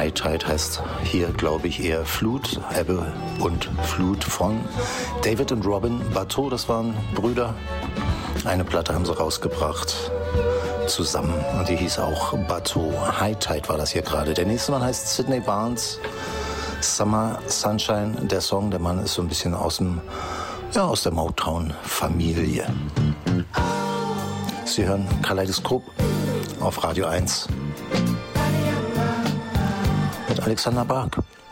High Tide heißt hier, glaube ich, eher Flut, Ebbe und Flut von David und Robin Bateau. Das waren Brüder. Eine Platte haben sie rausgebracht zusammen und die hieß auch Bateau. High Tide war das hier gerade. Der nächste Mann heißt Sydney Barnes. Summer Sunshine, der Song. Der Mann ist so ein bisschen aus der Motown-Familie. Sie hören Kaleidoskop auf Radio 1 mit Alexander Bark.